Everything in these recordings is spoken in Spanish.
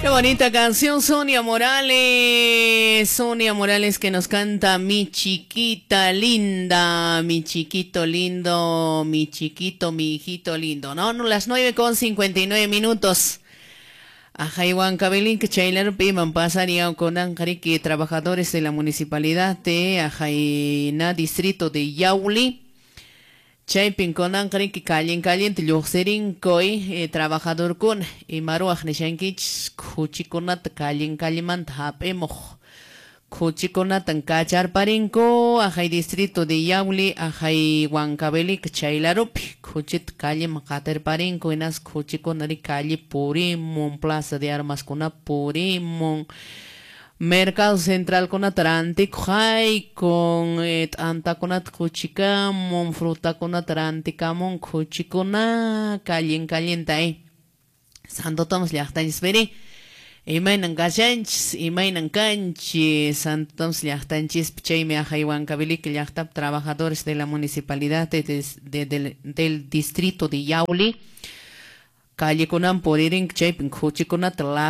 Qué bonita canción, Sonia Morales. Sonia Morales que nos canta Mi chiquita linda, mi chiquito lindo, mi chiquito, mi hijito lindo. No, no, las 9:59. Ajá, Iván Cabelín, que Chailer Piman pasaría con Ancariki, trabajadores de la municipalidad de Ajaina, distrito de Yauli. Chaypin con Ancariki, caliente, Luxerin, Koi, trabajador con Imaruach Nishankich, Kuchikonat, Kalimant, Hapemoj. Kuchikonat, Kachar Parinko, Ajay distrito de Yauli, Ajay Huancabelik, Chailarup, Kuchit, Kalim, Kater Parinko, Enas Kuchikonari, Kali, Purimon, Plaza de Armas con Purimon. Mercado Central con Atlántic High con Antaconat Cuchicamon, fruta con Atlanticamon, Cuchicona, caliente. Santo Tomás Liachtanis Beri, Imainan Gachanchis, Imainan Canchis, Santo Tomás Liachtanchis, Pcheime Ajaiwan Kabilik, Liachtab, trabajadores de la municipalidad del distrito de Yauli. Calle conan por iring chapin coche conat la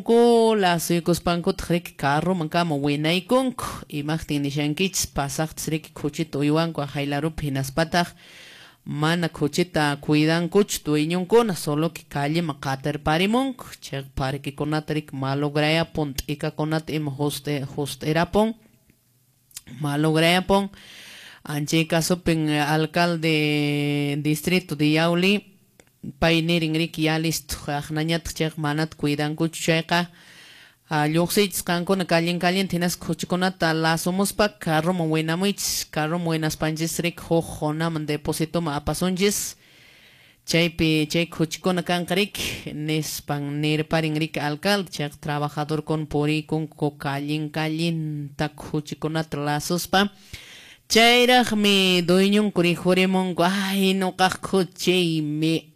soyos panco trek carro mancamo winay kunk y magtin ni shankich pasak trek coche toyuan kwa hailaro pinas patag mana coche ta cuidan coch dueño con solo que calle macater parimunk chek parque conatrik malo graya pont ika conat im hostera pon malo graya pon anche caso pen alcalde distrito de Yauli Pioneering Rick Yalis Nanyat Chek Manat Cuidan Kucheka Luxits Canco Caliente Tinas Kuchikonata La Somos Pa Carro Moenamich Carro Moenas Panjis Rick Hojonam Deposito Apasonjis Chaype Chay Kuchikona Cancarik Nespan Nir Paring Rick Alcal Chek trabajador con Pori con Cocalin Tak Kuchikonata La Sospa Chairaj me dueño curijoremon ay no cajoche me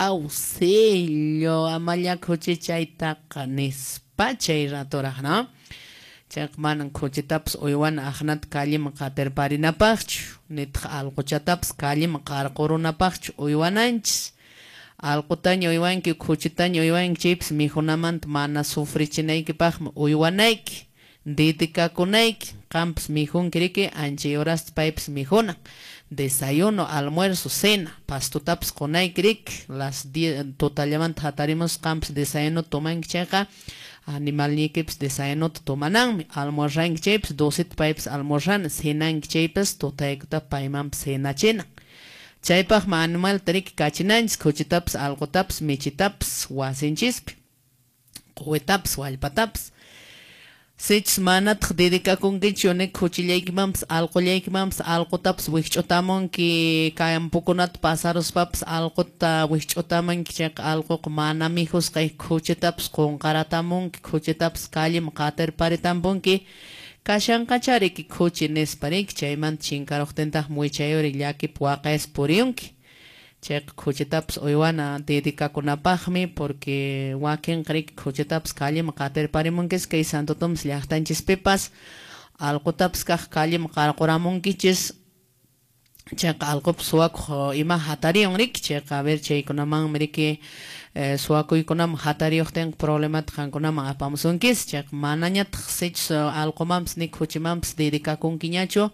auxilio amaya coche chaita canes pachaira toraj no chakman coche taps oiwan ahnat kalim kater parina pach net algo chataps kalim kar corona pach oiwananch algo taño oiwan que coche taño oiwan chips mi honamant mana sufrichinay que pach oiwanaik Ditika kunaik, camps mijun kiriki, anche horas pipes mijuna. Desayuno, almuerzo, cena, pastutaps kunaik kirik, las 10 totalmente hatarimos camps desayuno toman checa, animal nikips desayuno tomanan, almorzan chips, 12 pipes almorzan, cenan chips, totaikta paimam cena chena. Chaypach ma animal terik kachinans, cochitaps, algotaps, michitaps, wasinchis, huetaps, walpataps. Sech manat dedica con que chone cochileikmams, alcotaps, wichotamon que caen poconat pasaros paps, alcota wichotaman que check algo mana mijos que cochetaps con caratamon, que cochetaps calim cater paretambon que kashan cachare que cochines parek chayman chinkaroctenta muy chayori ya que puaca es poriunque. Check cochetaps oiwana dedica con apagme porque waken creek cochetaps calle macater parimonques que santo toms liachtanchis pepas alcotaps kah calle macarcoramonquiches check alcop suak ima hatarion rik check a ver che con amang merike suaco y conam hatari ten problema tran conam apamsonquis check mananya sech alcomams ni cochimams dedica con quiñacho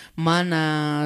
mana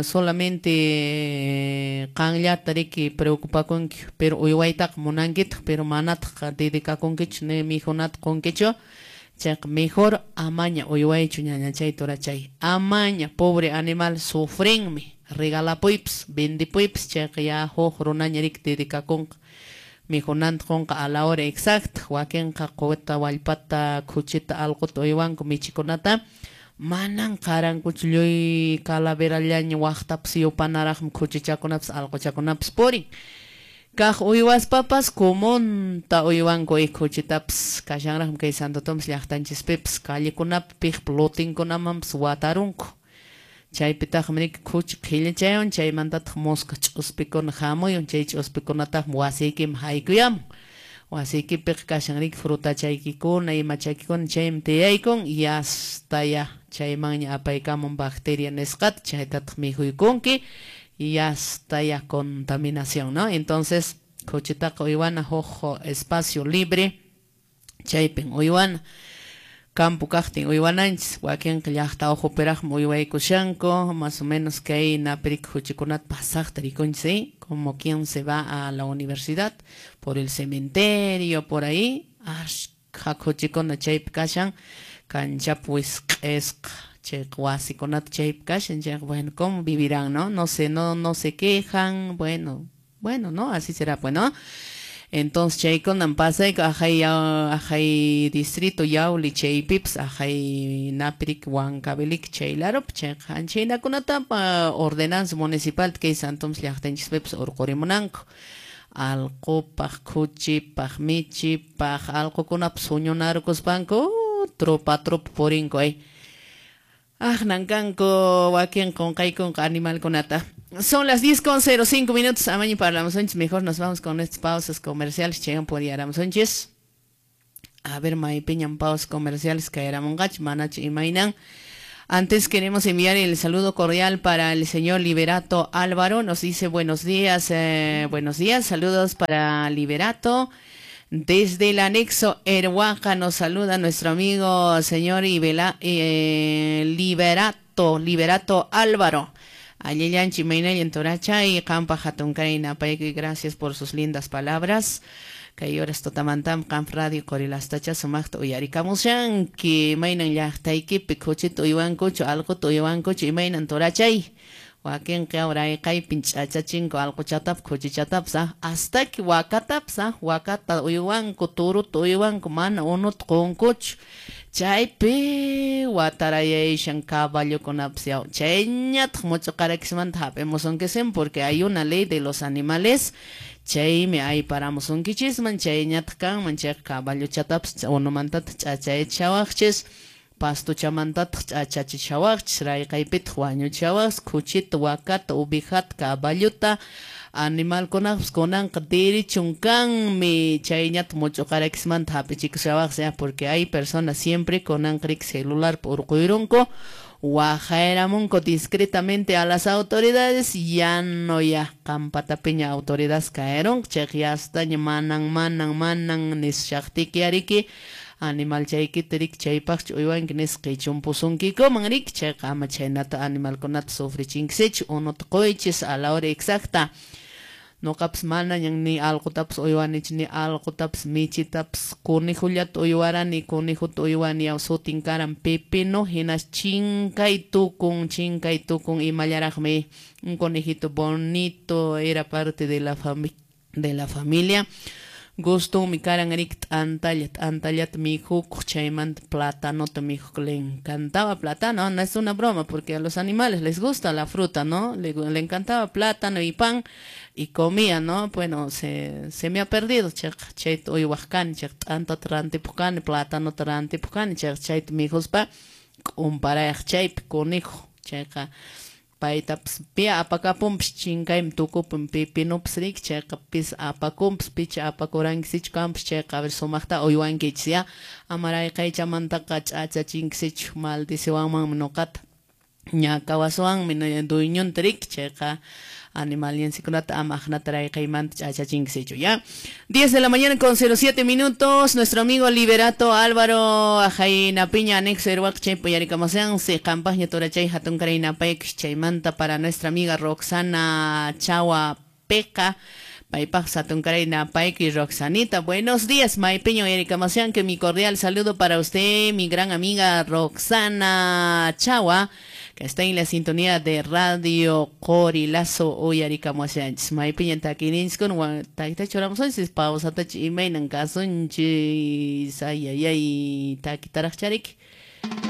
solamente kangya tariki preocupa con pero uywaitak monangit pero manat dedica con que ne mijunat con quecho chak mejor amaña uywai chuñaña chay tora chay amaña pobre animal sufrenme regala puips vende puips chak ya ho ronañerik dedica con mijunant con a la hora exacta waken ka kota walpata kuchita algo toiwan con michikonata Manang karang kuchloy calavera llaña waqtaps yupanaraqm kuchichakunaps alquchakunaps pori kaq uywas papas comunta uywanku kuchitaps kashanraqm kay Santo Tomás llaqtanchispipas callekunappi plotinkunamapas watarunku chaypitaq rik kuchi qhillichayon chaymantataq mosqa ch'uspikuna hamuyun chay ch'uspikunataq wasiykim haykuyamun wasiykipiq kashanrik frutachaykikuna imachaykikuna chaymi tiyaykun y hasta ya chaymanña apaykamun bacteria nisqata chaytataq mijuykunki y hasta ya contaminación, ¿no? Entonces, cochitaqa uywana huk espacio libre chaypin uywana campo kaqtin uywananchis wakinqa llaqta uhuperaq uywaykushanku más o menos kay napirik huchikunata pasaqta rikunchis como quien se va a la universidad por el cementerio por ahí haq huchikuna chaypi kashan kanchapi wisq'isqa chay wasikunata chaypi kashan chay bueno cómo vivirán no sé no se quejan bueno no así será pues no. Entonces chaykunan pasayka ajay distrito Yauli chaypips ajay napirik Huancavelic chaylarup chaynakunata ordenanza municipal kay Santomas llaqtanchikpipas urqurimunanku allqupaq kuchipaq michipaq allqukunapas huñunarkuspanku tropa purinku nankanku wakin qunqaykunqa animalkunata. Son las 10:05 minutos. Amaño para la mejor nos vamos con estas pausas comerciales. Chegan por Yaramsonches. A ver, piñan pausas comerciales que Yaramongach, Manach y Mainan. Antes queremos enviar el saludo cordial para el señor Liberato Álvaro. Nos dice buenos días, saludos para Liberato. Desde el anexo Erhuaca nos saluda nuestro amigo señor Liberato Álvaro. Ayellan Chimainay en Toracha y Campa Hatunkaina Paiki, gracias por sus lindas palabras. Kayoras Totamantam, Camp Radio Corilastacha, Sumacto y Arikamushan, que Mainan Yahtaiki, Picochito Iwan Cocho, Alco Toyawan Cocho y Mainan Torachay. Wakin que ahora hay pinchacha chingo algo chatap cochichatapsa hasta que wakatapsa wakata uyuan kuturu tuyuan kumana uno con coch chaype wataraya shan caballo con apsiao chayñat mucho carexman tapemos aunque sen porque hay una ley de los animales chay me hay para un kichisman chayñat kan manche caballo chataps uno mantat chachay chawachis pasto chamantat chachi chawach ray kaipit juaño chawas kuchit wakat ubijat caballota animal konan qdiri chunkan mi chayñat mucho carexman hapichik chawach sea porque hay personas siempre konan clic celular por cuironco Guajaramunco discretamente a las autoridades ya no ya campata peña autoridades caeron chequiasta manan nis shakti ariki animal chayki terik chaypaq uywan kines qichun pusunki komanrik chayqa ama chaynata animal kunata sufrichinkisich unut qoychis a la hora exacta noqapas mana ni alqutapas uywanich ni alqutapas michitapas kunihullat uywarani kunihut uywani sutinkaran pepino hinas chinkay tukun imallaraqmi un conejito bonito era parte de la familia gusto mi cara rikt antallat mi huk chaymant plátano mi huk le encantaba plátano no es una broma porque a los animales les gusta la fruta no le encantaba plátano y pan y comía no bueno se me ha perdido chet hoy huascan tanto trantipucan plátano trantipucan chet mi huspa compara chay conejo checa paitaps pia apakapum chinkaim tukupum pipinups rik chekapis apakumps picha apakurang sichkamps chekabel sumakta oywankich amaray qaychamanta qachacha chinkisich maldiciwanman noqata ñakawaswan duiñun trik cheqa animaliensikunata amajnata rayqaymanta ch'achachinkisichu ya 10 de la mañana con 07 minutos nuestro amigo Liberato Álvaro Jaina Piña anexo Erhuac chaypo yarikamasean se campaña torachay hatun karaynapaik chaymanta para nuestra amiga Roxana Chawa Peca Paipak Satun Karaynapaik y Roxanita buenos días Maipeño yarikamasean que mi cordial saludo para usted mi gran amiga Roxana Chawa que está en la sintonía de Radio Corilazo hoy arikamuasyanchis maypiña takininchkun takita choramusanchis pausatachi imaynan kasunchis ayayay takitaraq charik